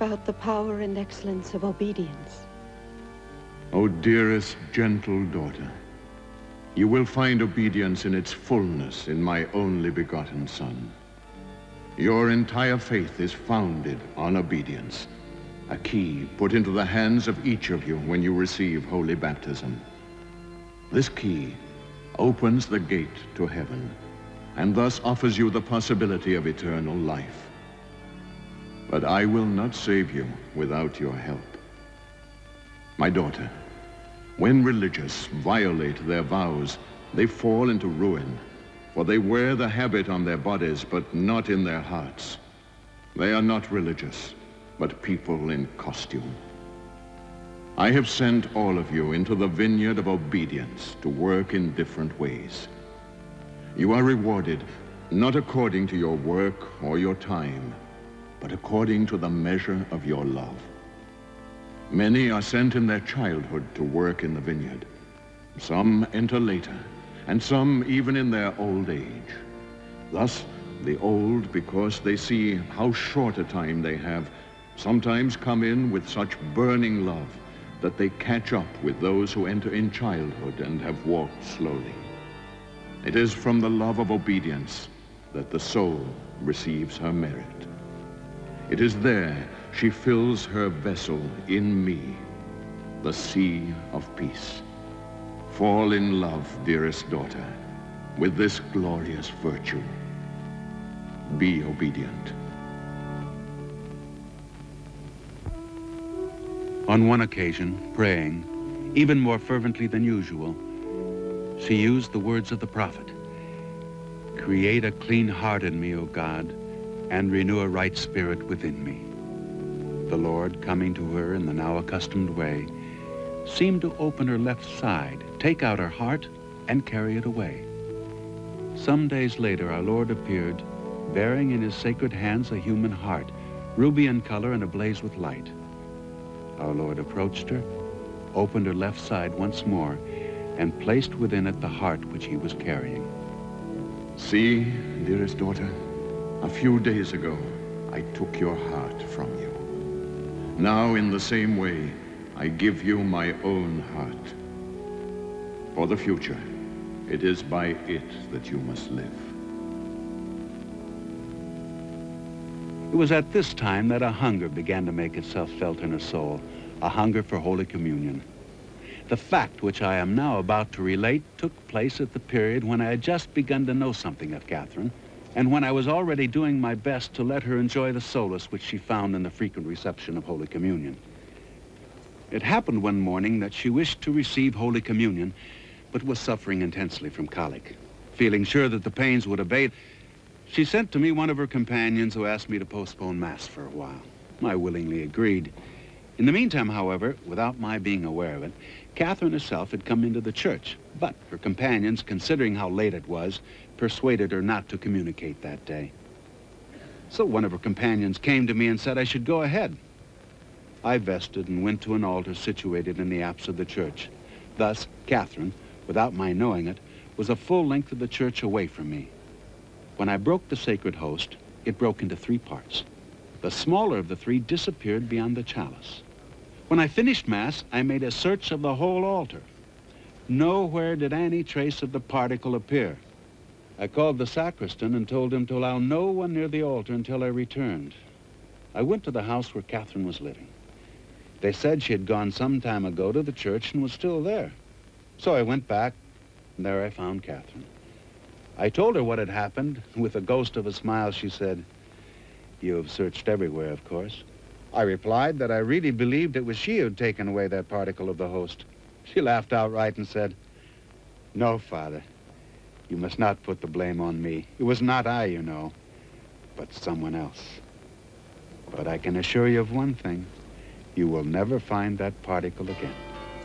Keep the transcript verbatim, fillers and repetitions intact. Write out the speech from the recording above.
about the power and excellence of obedience. O dearest, gentle daughter, you will find obedience in its fullness in my only begotten Son. Your entire faith is founded on obedience, a key put into the hands of each of you when you receive holy baptism. This key opens the gate to heaven and thus offers you the possibility of eternal life. But I will not save you without your help. My daughter, when religious violate their vows, they fall into ruin, for they wear the habit on their bodies, but not in their hearts. They are not religious, but people in costume. I have sent all of you into the vineyard of obedience to work in different ways. You are rewarded not according to your work or your time, but according to the measure of your love. Many are sent in their childhood to work in the vineyard. Some enter later, and some even in their old age. Thus, the old, because they see how short a time they have, sometimes come in with such burning love that they catch up with those who enter in childhood and have walked slowly. It is from the love of obedience that the soul receives her merit. It is there she fills her vessel in me, the sea of peace. Fall in love, dearest daughter, with this glorious virtue. Be obedient. On one occasion, praying, even more fervently than usual, she used the words of the prophet, "Create a clean heart in me, O God, and renew a right spirit within me." The Lord, coming to her in the now accustomed way, seemed to open her left side, take out her heart, and carry it away. Some days later, our Lord appeared, bearing in his sacred hands a human heart, ruby in color and ablaze with light. Our Lord approached her, opened her left side once more, and placed within it the heart which he was carrying. See, dearest daughter, a few days ago, I took your heart from you. Now, in the same way, I give you my own heart. For the future, it is by it that you must live. It was at this time that a hunger began to make itself felt in her soul, a hunger for Holy Communion. The fact which I am now about to relate took place at the period when I had just begun to know something of Catherine, and when I was already doing my best to let her enjoy the solace which she found in the frequent reception of Holy Communion. It happened one morning that she wished to receive Holy Communion, but was suffering intensely from colic. Feeling sure that the pains would abate, she sent to me one of her companions who asked me to postpone Mass for a while. I willingly agreed. In the meantime, however, without my being aware of it, Catherine herself had come into the church, but her companions, considering how late it was, persuaded her not to communicate that day. So one of her companions came to me and said I should go ahead. I vested and went to an altar situated in the apse of the church. Thus, Catherine, without my knowing it, was a full length of the church away from me. When I broke the sacred host, it broke into three parts. The smaller of the three disappeared beyond the chalice. When I finished Mass, I made a search of the whole altar. Nowhere did any trace of the particle appear. I called the sacristan and told him to allow no one near the altar until I returned. I went to the house where Catherine was living. They said she had gone some time ago to the church and was still there. So I went back, and there I found Catherine. I told her what had happened. With the ghost of a smile, she said, "You have searched everywhere, of course." I replied that I really believed it was she who had taken away that particle of the host. She laughed outright and said, "No, Father, you must not put the blame on me. It was not I, you know, but someone else. But I can assure you of one thing. You will never find that particle again."